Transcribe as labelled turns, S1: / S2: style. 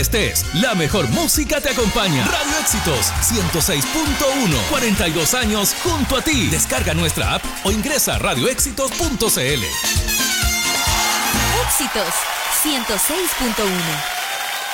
S1: estés, la mejor música te acompaña. Radio Éxitos 106.1, 42 años junto a ti. Descarga nuestra app o ingresa a radioéxitos.cl.
S2: Éxitos 106.1.